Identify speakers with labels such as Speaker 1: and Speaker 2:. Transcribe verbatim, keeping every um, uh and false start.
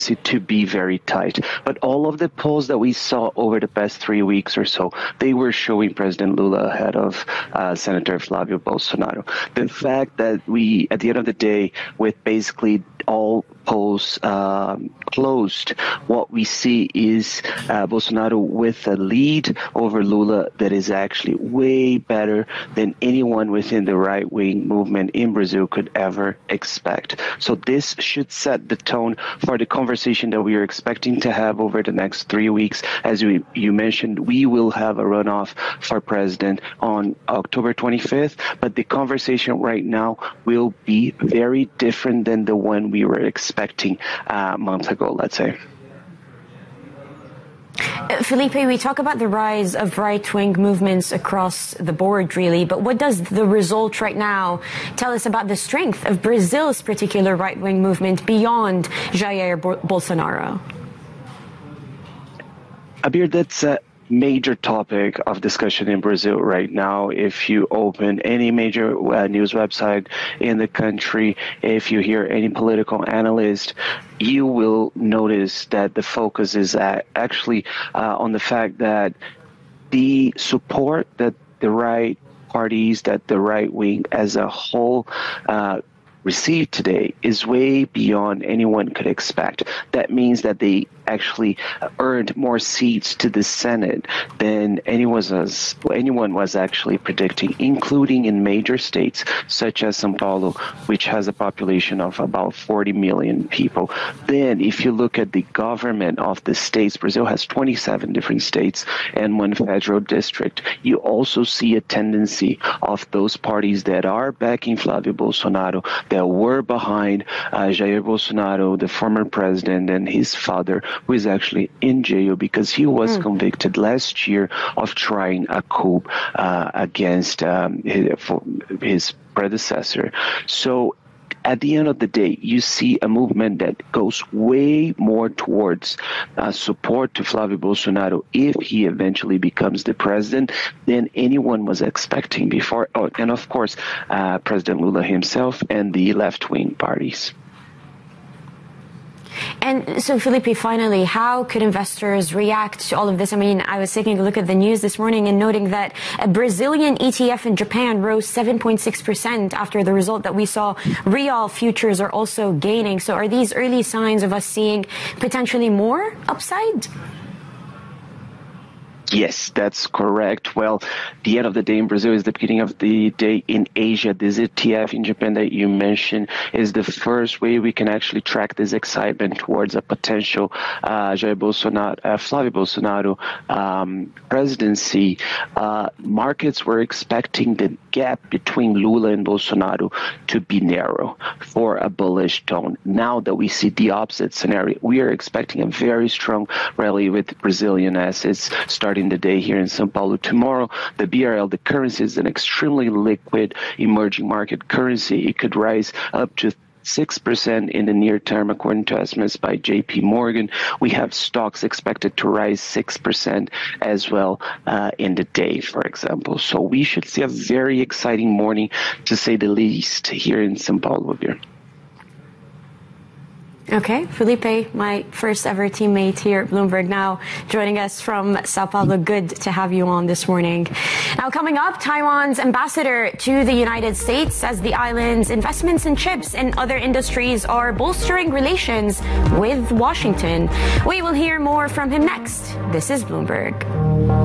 Speaker 1: to be very tight. But all of the polls that we saw over the past three weeks or so, they were showing President Lula ahead of uh, Senator Flavio Bolsonaro. The fact that we, at the end of the day, with basically all polls um, closed, what we see is uh, Bolsonaro with a lead over Lula that is actually way better than anyone within the right-wing movement in Brazil could ever expect. So this should set the tone for the conversation that we are expecting to have over the next three weeks. As we, you mentioned, we will have a runoff for president on October twenty-fifth, but the conversation right now will be very different than the one we were expecting uh, a month ago, let's say.
Speaker 2: Felipe, we talk about the rise of right-wing movements across the board, really, but what does the result right now tell us about the strength of Brazil's particular right-wing movement beyond Jair Bolsonaro?
Speaker 1: Abir, that's a major topic of discussion in Brazil right now. If you open any major uh, news website in the country, if you hear any political analyst, you will notice that the focus is at actually uh, on the fact that the support that the right parties, that the right wing as a whole uh, received today is way beyond anyone could expect. That means that they actually earned more seats to the Senate than anyone was, anyone was actually predicting, including in major states such as São Paulo, which has a population of about forty million people. Then if you look at the government of the states, Brazil has twenty-seven different states and one federal district. You also see a tendency of those parties that are backing Flavio Bolsonaro, that were behind uh, Jair Bolsonaro, the former president, and his father, who is actually in jail because he was mm. convicted last year of trying a coup uh, against um, his, his predecessor. So at the end of the day, you see a movement that goes way more towards uh, support to Flavio Bolsonaro if he eventually becomes the president than anyone was expecting before. Oh, and of course, uh, President Lula himself and the left-wing parties.
Speaker 2: And so, Felipe, finally, how could investors react to all of this? I mean, I was taking a look at the news this morning and noting that a Brazilian E T F in Japan rose seven point six percent after the result that we saw. Real futures are also gaining. So are these early signs of us seeing potentially more upside?
Speaker 1: Yes, that's correct. Well, the end of the day in Brazil is the beginning of the day in Asia. This E T F in Japan that you mentioned is the first way we can actually track this excitement towards a potential uh, Jair Bolsonaro, uh, Flavio Bolsonaro um, presidency. Uh, markets were expecting the gap between Lula and Bolsonaro to be narrow for a bullish tone. Now that we see the opposite scenario, we are expecting a very strong rally with Brazilian assets starting the day here in São Paulo. Tomorrow, the B R L, the currency, is an extremely liquid emerging market currency. It could rise up to six percent in the near term, according to estimates by J P Morgan. We have stocks expected to rise six percent as well uh, in the day, for example. So we should see a very exciting morning, to say the least, here in São Paulo here.
Speaker 2: Okay, Felipe, my first ever teammate here at Bloomberg, now joining us from Sao Paulo. Good to have you on this morning. Now, coming up, Taiwan's ambassador to the United States says the island's investments in chips and other industries are bolstering relations with Washington. We will hear more from him next. This is Bloomberg.